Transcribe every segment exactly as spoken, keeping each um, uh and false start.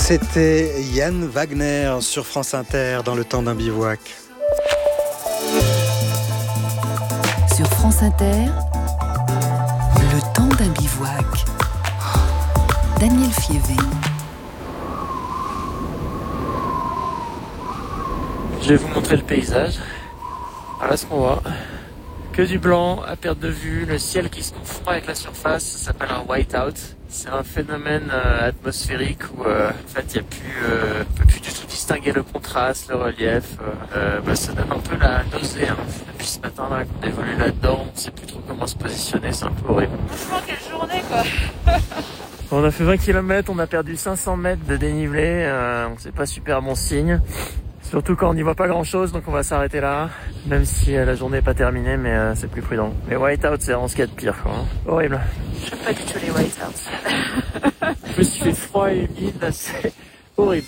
C'était Yann Wagner sur France Inter dans Le Temps d'un bivouac. Sur France Inter, Le Temps d'un bivouac. Daniel Fievé. Je vais vous montrer le paysage. Voilà ce qu'on voit. Que du blanc à perte de vue, le ciel qui se confond avec la surface, ça s'appelle un whiteout. C'est un phénomène euh, atmosphérique où euh, en fait il y a plus, euh, on peut plus du tout distinguer le contraste, le relief. Euh, bah, ça donne un peu la nausée. Hein. Depuis ce matin-là qu'on évolue là-dedans, on sait plus trop comment se positionner, c'est un peu horrible. Franchement, quelle journée quoi. On a fait vingt kilomètres, on a perdu cinq cents mètres de dénivelé, euh, c'est pas super bon signe. Surtout quand on n'y voit pas grand chose, donc on va s'arrêter là. Même si euh, la journée n'est pas terminée, mais euh, c'est plus prudent. Les whiteouts, c'est vraiment ce qu'il y a de pire, quoi. Hein. Horrible. Je n'aime pas du tout les whiteouts. En plus, il fait froid et humide, c'est horrible.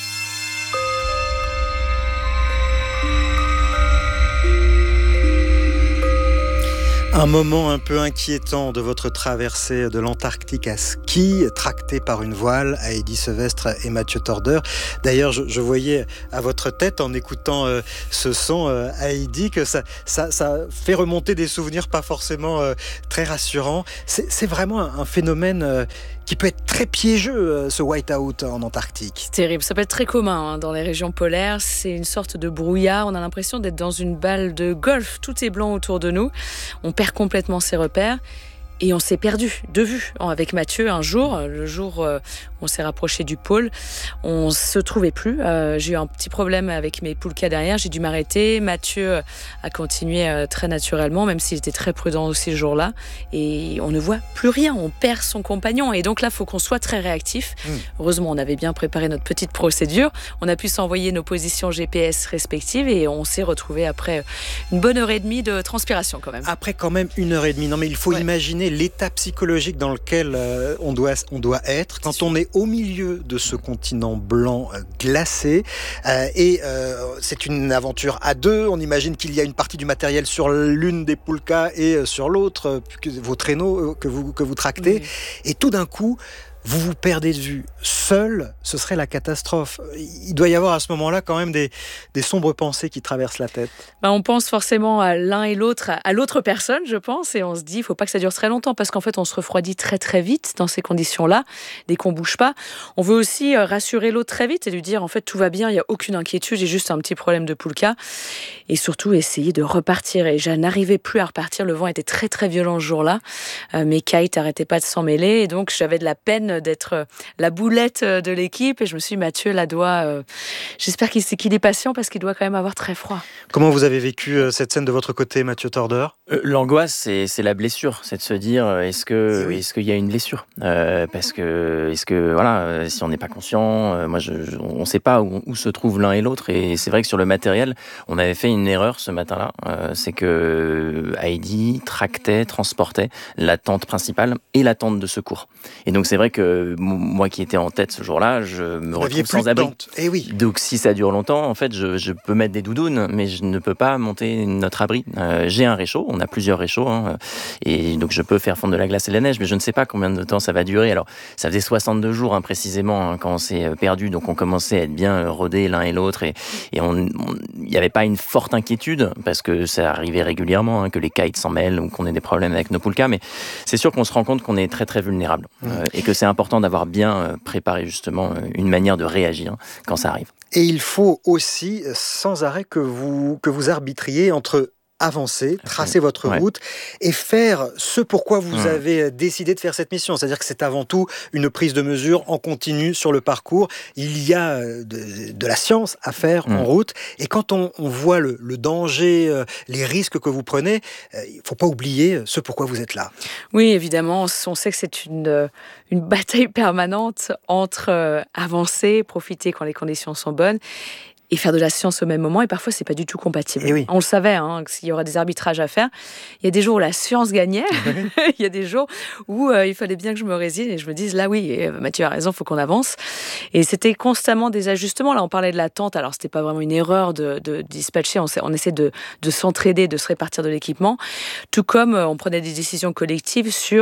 Un moment un peu inquiétant de votre traversée de l'Antarctique à ski, tracté par une voile, Heidi Sevestre et Mathieu Torder. D'ailleurs, je, je voyais à votre tête, en écoutant euh, ce son, euh, Heidi, que ça, ça, ça fait remonter des souvenirs pas forcément euh, très rassurants. C'est, c'est vraiment un, un phénomène euh, qui peut être très piégeux, euh, ce whiteout en Antarctique. C'est terrible, ça peut être très commun hein, dans les régions polaires. C'est une sorte de brouillard, on a l'impression d'être dans une balle de golf. Tout est blanc autour de nous. On perd complètement ses repères et on s'est perdu de vue avec Mathieu un jour, le jour où on s'est rapproché du pôle, on se trouvait plus. Euh, j'ai eu un petit problème avec mes poulkas derrière, j'ai dû m'arrêter. Mathieu a continué très naturellement, même s'il était très prudent aussi ce jour-là, et on ne voit plus rien, on perd son compagnon, et donc là il faut qu'on soit très réactif. Mmh. Heureusement on avait bien préparé notre petite procédure, on a pu s'envoyer nos positions G P S respectives et on s'est retrouvé après une bonne heure et demie de transpiration quand même. Après quand même une heure et demie, non mais il faut ouais. imaginer l'état psychologique dans lequel euh, on, doit, on doit être quand on est au milieu de ce continent blanc euh, glacé euh, et euh, c'est une aventure à deux. On imagine qu'il y a une partie du matériel sur l'une des poulkas et euh, sur l'autre, euh, vos traîneaux euh, que vous, que vous tractez, oui. Et tout d'un coup vous vous perdez de vue. Seul, ce serait la catastrophe. Il doit y avoir à ce moment-là quand même des, des sombres pensées qui traversent la tête. Ben, on pense forcément à l'un et l'autre, à l'autre personne, je pense, et on se dit, il ne faut pas que ça dure très longtemps, parce qu'en fait, on se refroidit très très vite dans ces conditions-là, dès qu'on ne bouge pas. On veut aussi rassurer l'autre très vite et lui dire, en fait, tout va bien, il n'y a aucune inquiétude, j'ai juste un petit problème de poulka. Et surtout, essayer de repartir. Et je n'arrivais plus à repartir, le vent était très très violent ce jour-là. Euh, mes kites n'arrêtaient pas de s'en mêler, et donc j'avais de la peine d'être la boulette de l'équipe, et je me suis dit, Mathieu là doit euh, j'espère qu'il, qu'il est patient parce qu'il doit quand même avoir très froid. Comment vous avez vécu euh, cette scène de votre côté, Mathieu Torder? euh, L'angoisse, c'est, c'est la blessure, c'est de se dire est-ce que oui. est-ce qu'il y a une blessure, euh, parce que est-ce que voilà, si on n'est pas conscient, euh, moi je, je, on ne sait pas où, où se trouve l'un et l'autre, et c'est vrai que sur le matériel, on avait fait une erreur ce matin-là, euh, c'est que Heidi tractait, transportait la tente principale et la tente de secours, et donc c'est vrai que moi qui étais en tête ce jour-là, je me Vous retrouve sans abri. Eh oui. Donc si ça dure longtemps, en fait, je, je peux mettre des doudounes, mais je ne peux pas monter notre abri. Euh, j'ai un réchaud, on a plusieurs réchauds, hein, et donc je peux faire fondre de la glace et de la neige, mais je ne sais pas combien de temps ça va durer. Alors, ça faisait soixante-deux jours hein, précisément hein, quand on s'est perdu, donc on commençait à être bien rodés l'un et l'autre, et il n'y avait pas une forte inquiétude, parce que ça arrivait régulièrement, hein, que les kites s'en mêlent ou qu'on ait des problèmes avec nos poulkas, mais c'est sûr qu'on se rend compte qu'on est très très vulnérable, mmh. euh, et que c'est important d'avoir bien préparé justement une manière de réagir quand ça arrive. Et il faut aussi sans arrêt que vous, que vous arbitriez entre avancer, tracer votre ouais. route et faire ce pourquoi vous mmh. avez décidé de faire cette mission. C'est-à-dire que c'est avant tout une prise de mesure en continu sur le parcours. Il y a de, de la science à faire mmh. en route, et quand on, on voit le, le danger, les risques que vous prenez, il ne faut pas oublier ce pourquoi vous êtes là. Oui, évidemment, on sait que c'est une, une bataille permanente entre avancer, profiter quand les conditions sont bonnes, et faire de la science au même moment, et parfois c'est pas du tout compatible. Oui. On le savait, hein, qu'il y aura des arbitrages à faire. Il y a des jours où la science gagnait, il y a des jours où euh, il fallait bien que je me résigne et je me dise, là oui, Mathieu a raison, il faut qu'on avance. Et c'était constamment des ajustements. Là, on parlait de la tente, alors c'était pas vraiment une erreur de, de dispatcher, on, on essaie de, de s'entraider, de se répartir de l'équipement, tout comme euh, on prenait des décisions collectives sur... Euh,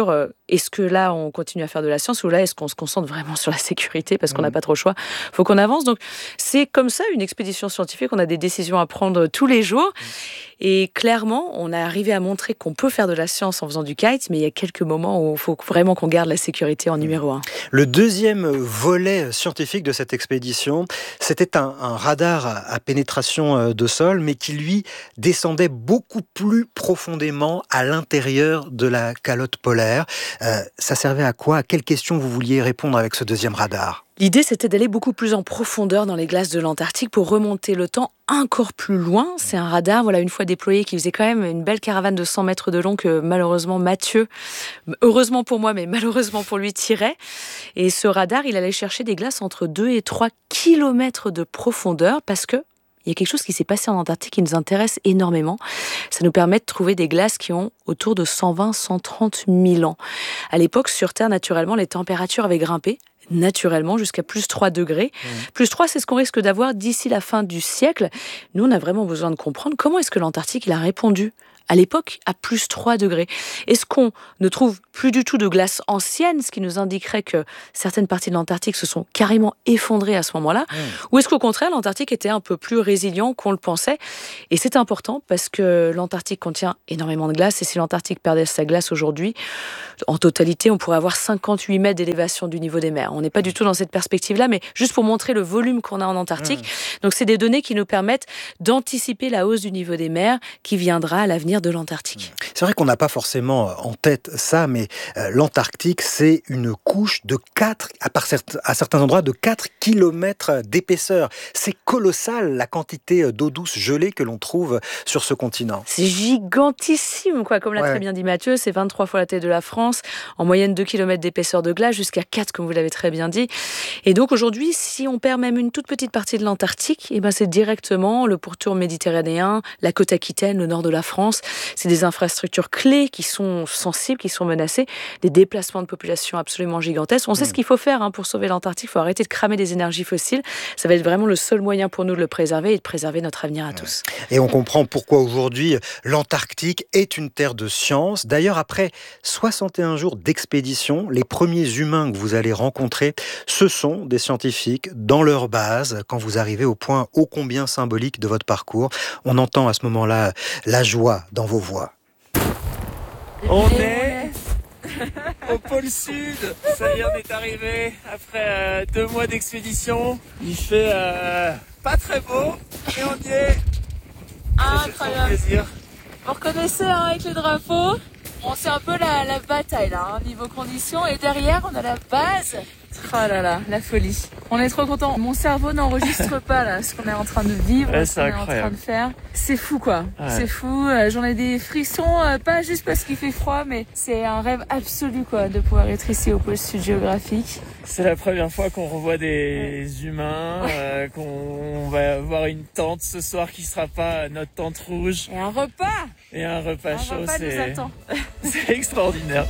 est-ce que là, on continue à faire de la science ou là, est-ce qu'on se concentre vraiment sur la sécurité parce qu'on n'a mmh. pas trop le choix? Il faut qu'on avance. Donc, c'est comme ça une expédition scientifique. On a des décisions à prendre tous les jours. Mmh. Et clairement, on a arrivé à montrer qu'on peut faire de la science en faisant du kite, mais il y a quelques moments où il faut vraiment qu'on garde la sécurité en numéro un. Le deuxième volet scientifique de cette expédition, c'était un, un radar à, à pénétration de sol, mais qui, lui, descendait beaucoup plus profondément à l'intérieur de la calotte polaire. Euh, ça servait à quoi? À quelles questions vous vouliez répondre avec ce deuxième radar? L'idée, c'était d'aller beaucoup plus en profondeur dans les glaces de l'Antarctique pour remonter le temps encore plus loin. C'est un radar, voilà, une fois déployé, qui faisait quand même une belle caravane de cent mètres de long que malheureusement Mathieu, heureusement pour moi, mais malheureusement pour lui, tirait. Et ce radar, il allait chercher des glaces entre deux et trois kilomètres de profondeur parce que il y a quelque chose qui s'est passé en Antarctique qui nous intéresse énormément. Ça nous permet de trouver des glaces qui ont autour de cent vingt à cent trente mille ans. À l'époque, sur Terre, naturellement, les températures avaient grimpé naturellement jusqu'à plus trois degrés. Mmh. Plus trois, c'est ce qu'on risque d'avoir d'ici la fin du siècle. Nous, on a vraiment besoin de comprendre comment est-ce que l'Antarctique il a répondu à l'époque à plus trois degrés. Est-ce qu'on ne trouve plus du tout de glace ancienne, ce qui nous indiquerait que certaines parties de l'Antarctique se sont carrément effondrées à ce moment-là, mmh. ou est-ce qu'au contraire, l'Antarctique était un peu plus résilient qu'on le pensait? Et c'est important parce que l'Antarctique contient énormément de glace, et si l'Antarctique perdait sa glace aujourd'hui, en totalité, on pourrait avoir cinquante-huit mètres d'élévation du niveau des mers. On n'est pas du tout dans cette perspective-là, mais juste pour montrer le volume qu'on a en Antarctique. Mmh. Donc c'est des données qui nous permettent d'anticiper la hausse du niveau des mers qui viendra à l'avenir de l'Antarctique. C'est vrai qu'on n'a pas forcément en tête ça, mais euh, l'Antarctique, c'est une couche de quatre, à, part certes, à certains endroits, de quatre kilomètres d'épaisseur. C'est colossal, la quantité d'eau douce gelée que l'on trouve sur ce continent. C'est gigantissime, quoi. Comme l'a ouais. très bien dit Mathieu, c'est vingt-trois fois la taille de la France, en moyenne deux kilomètres d'épaisseur de glace, jusqu'à quatre, comme vous l'avez très bien dit. Et donc aujourd'hui, si on perd même une toute petite partie de l'Antarctique, eh ben c'est directement le pourtour méditerranéen, la côte aquitaine, le nord de la France. C'est des infrastructures clés qui sont sensibles, qui sont menacées, des déplacements de population absolument gigantesques. On sait mmh. ce qu'il faut faire hein, pour sauver l'Antarctique. Il faut arrêter de cramer des énergies fossiles. Ça va être vraiment le seul moyen pour nous de le préserver et de préserver notre avenir à tous. Et on comprend pourquoi aujourd'hui l'Antarctique est une terre de science. D'ailleurs, après soixante et un jours d'expédition, les premiers humains que vous allez rencontrer, ce sont des scientifiques dans leur base. Quand vous arrivez au point ô combien symbolique de votre parcours, on entend à ce moment-là la joie dans vos voix. On est au pôle Sud. Ça y est, on est arrivé après euh, deux mois d'expédition. Il fait euh, pas très beau, mais on y est. Incroyable. Vous reconnaissez hein, avec les drapeaux, bon, c'est un peu la, la bataille là, hein, niveau conditions. Et derrière, on a la base. Oh là là, la folie. On est trop contents. Mon cerveau n'enregistre pas là ce qu'on est en train de vivre, ouais, ce qu'on incroyable. est en train de faire. C'est fou quoi. Ouais. C'est fou. Euh, j'en ai des frissons, euh, pas juste parce qu'il fait froid, mais c'est un rêve absolu quoi de pouvoir être ici au pôle sud géographique. C'est la première fois qu'on revoit des ouais. humains, ouais. Euh, qu'on va avoir une tente ce soir qui sera pas notre tente rouge. Et un repas. Et un repas un chaud, repas c'est... nous attend. C'est extraordinaire.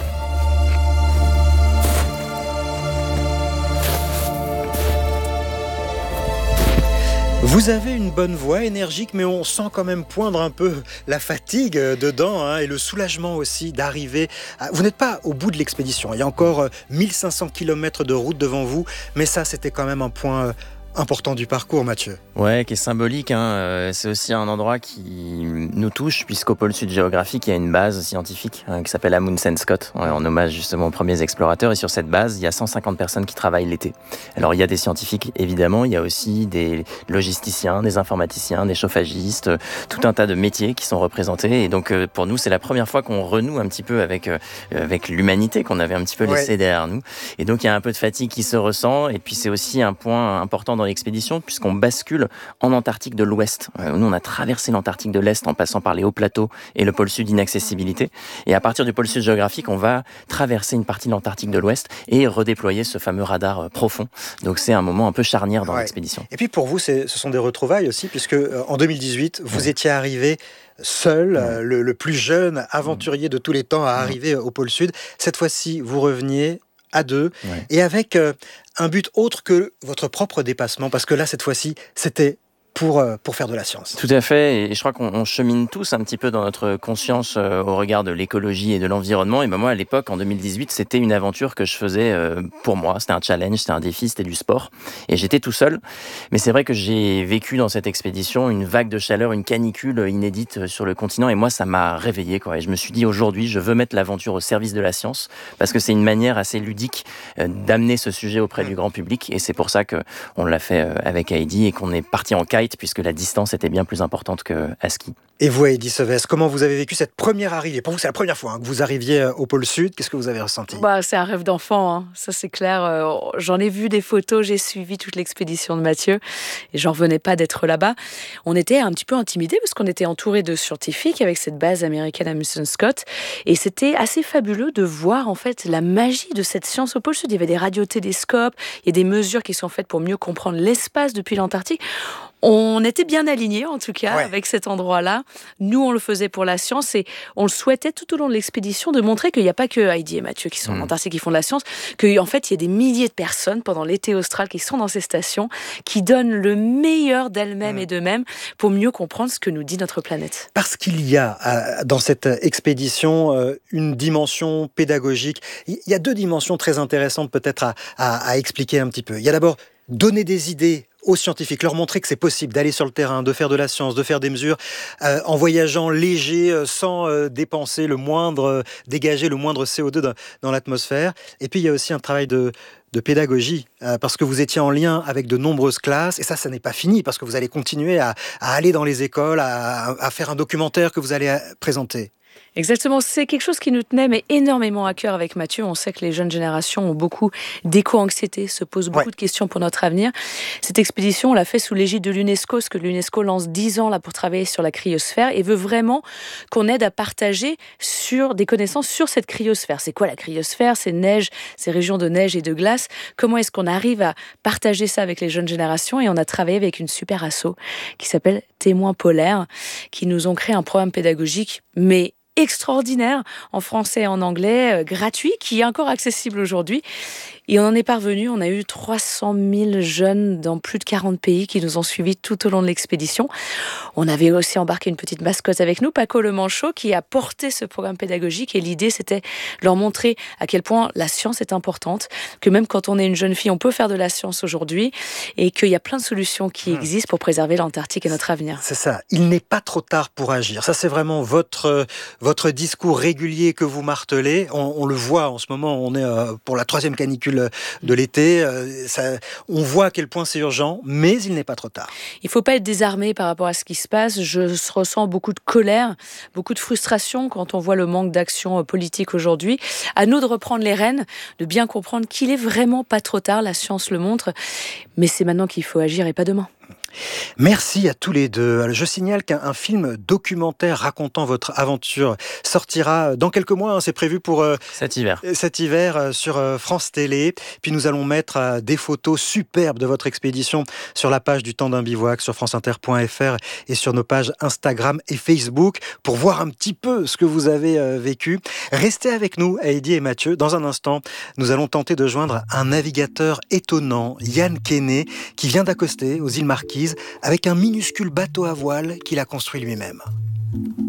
Vous avez une bonne voix, énergique, mais on sent quand même poindre un peu la fatigue dedans hein, et le soulagement aussi d'arriver. À... Vous n'êtes pas au bout de l'expédition. Il y a encore mille cinq cents kilomètres de route devant vous, mais ça, c'était quand même un point important du parcours, Mathieu. Ouais, qui est symbolique. Hein. C'est aussi un endroit qui nous touche, puisqu'au pôle sud géographique, il y a une base scientifique hein, qui s'appelle Amundsen Scott, en hommage justement aux premiers explorateurs. Et sur cette base, il y a cent cinquante personnes qui travaillent l'été. Alors, il y a des scientifiques, évidemment. Il y a aussi des logisticiens, des informaticiens, des chauffagistes, tout un tas de métiers qui sont représentés. Et donc, pour nous, c'est la première fois qu'on renoue un petit peu avec, avec l'humanité qu'on avait un petit peu laissée ouais. derrière nous. Et donc, il y a un peu de fatigue qui se ressent. Et puis, c'est aussi un point important dans l'expédition puisqu'on bascule en Antarctique de l'Ouest. Euh, nous, on a traversé l'Antarctique de l'Est en passant par les hauts plateaux et le pôle Sud inaccessibilité. Et à partir du pôle Sud géographique, on va traverser une partie de l'Antarctique de l'Ouest et redéployer ce fameux radar euh, profond. Donc, c'est un moment un peu charnière dans ouais. l'expédition. Et puis, pour vous, c'est, ce sont des retrouvailles aussi puisque euh, en deux mille dix-huit, vous ouais. étiez arrivé seul, ouais. euh, le, le plus jeune aventurier de tous les temps à arriver ouais. au pôle Sud. Cette fois-ci, vous reveniez à deux, ouais. et avec euh, un but autre que votre propre dépassement, parce que là, cette fois-ci, c'était pour, pour faire de la science. Tout à fait, et je crois qu'on chemine tous un petit peu dans notre conscience au regard de l'écologie et de l'environnement. Et ben moi, à l'époque, en deux mille dix-huit, c'était une aventure que je faisais pour moi. C'était un challenge, c'était un défi, c'était du sport. Et j'étais tout seul. Mais c'est vrai que j'ai vécu dans cette expédition une vague de chaleur, une canicule inédite sur le continent. Et moi, ça m'a réveillé, quoi. Et je me suis dit, aujourd'hui, je veux mettre l'aventure au service de la science, parce que c'est une manière assez ludique d'amener ce sujet auprès du grand public. Et c'est pour ça qu'on l'a fait avec Heidi et qu'on est parti en kite, puisque la distance était bien plus importante qu'à ski. Et vous, Heidi Sevès, comment vous avez vécu cette première arrivée? Pour vous, c'est la première fois hein, que vous arriviez au pôle Sud. Qu'est-ce que vous avez ressenti? Bah, c'est un rêve d'enfant, hein. Ça c'est clair. Euh, j'en ai vu des photos, j'ai suivi toute l'expédition de Mathieu et j'en revenais pas d'être là-bas. On était un petit peu intimidés parce qu'on était entouré de scientifiques avec cette base américaine à Amundsen Scott et c'était assez fabuleux de voir en fait la magie de cette science au pôle Sud. Il y avait des radiotélescopes, il y a des mesures qui sont faites pour mieux comprendre l'espace depuis l'Antarctique. On était bien alignés, en tout cas, ouais. avec cet endroit-là. Nous, on le faisait pour la science et on le souhaitait tout au long de l'expédition de montrer qu'il n'y a pas que Heidi et Mathieu qui sont mmh. en Antarctique qui font de la science, qu'en fait, il y a des milliers de personnes pendant l'été austral qui sont dans ces stations, qui donnent le meilleur d'elles-mêmes mmh. et d'eux-mêmes pour mieux comprendre ce que nous dit notre planète. Parce qu'il y a euh, dans cette expédition euh, une dimension pédagogique. Il y a deux dimensions très intéressantes peut-être à, à, à expliquer un petit peu. Il y a d'abord donner des idées aux scientifiques, leur montrer que c'est possible d'aller sur le terrain, de faire de la science, de faire des mesures euh, en voyageant léger, euh, sans euh, dépenser le moindre, euh, dégager le moindre C O deux dans, dans l'atmosphère. Et puis il y a aussi un travail de, de pédagogie, euh, parce que vous étiez en lien avec de nombreuses classes, et ça, ça n'est pas fini, parce que vous allez continuer à, à aller dans les écoles, à, à faire un documentaire que vous allez présenter. Exactement, c'est quelque chose qui nous tenait mais énormément à cœur avec Mathieu. On sait que les jeunes générations ont beaucoup d'éco-anxiété, se posent beaucoup ouais. de questions pour notre avenir. Cette expédition, on l'a fait sous l'égide de l'UNESCO, parce que l'UNESCO lance dix ans là pour travailler sur la cryosphère et veut vraiment qu'on aide à partager sur des connaissances sur cette cryosphère. C'est quoi la cryosphère? C'est neige, ces régions de neige et de glace. Comment est-ce qu'on arrive à partager ça avec les jeunes générations? Et on a travaillé avec une super asso qui s'appelle Témoins polaires, qui nous ont créé un programme pédagogique, mais extraordinaire, en français et en anglais, euh, gratuit, qui est encore accessible aujourd'hui. Et on en est parvenu, on a eu trois cent mille jeunes dans plus de quarante pays qui nous ont suivis tout au long de l'expédition. On avait aussi embarqué une petite mascotte avec nous, Paco le Manchot, qui a porté ce programme pédagogique. Et l'idée, c'était de leur montrer à quel point la science est importante, que même quand on est une jeune fille, on peut faire de la science aujourd'hui, et qu'il y a plein de solutions qui mmh. existent pour préserver l'Antarctique et notre avenir. C'est ça, il n'est pas trop tard pour agir. Ça, c'est vraiment votre, votre discours régulier que vous martelez. On, on le voit en ce moment, on est euh, pour la troisième canicule de l'été. Euh, ça, on voit à quel point c'est urgent, mais il n'est pas trop tard. Il ne faut pas être désarmé par rapport à ce qui se passe. Je ressens beaucoup de colère, beaucoup de frustration quand on voit le manque d'action politique aujourd'hui. À nous de reprendre les rênes, de bien comprendre qu'il est vraiment pas trop tard. La science le montre, mais c'est maintenant qu'il faut agir et pas demain. Merci à tous les deux. Je signale qu'un film documentaire racontant votre aventure sortira dans quelques mois. Hein, c'est prévu pour euh, cet hiver. Cet hiver euh, sur euh, France Télé. Puis nous allons mettre euh, des photos superbes de votre expédition sur la page du Temps d'un bivouac sur franceinter point f r et sur nos pages Instagram et Facebook pour voir un petit peu ce que vous avez euh, vécu. Restez avec nous, Heidi et Mathieu. Dans un instant, nous allons tenter de joindre un navigateur étonnant, Yann Kenney, qui vient d'accoster aux îles Marquises avec un minuscule bateau à voile qu'il a construit lui-même.